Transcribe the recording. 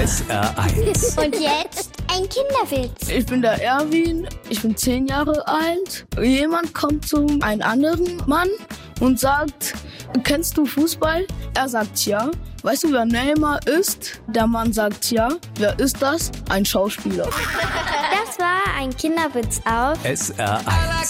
SR1. Und jetzt ein Kinderwitz. Ich bin der Erwin, ich bin 10 Jahre alt. Jemand kommt zu einem anderen Mann und sagt, kennst du Fußball? Er sagt ja. Weißt du, wer Neymar ist? Der Mann sagt ja. Wer ist das? Ein Schauspieler. Das war ein Kinderwitz auf SR1.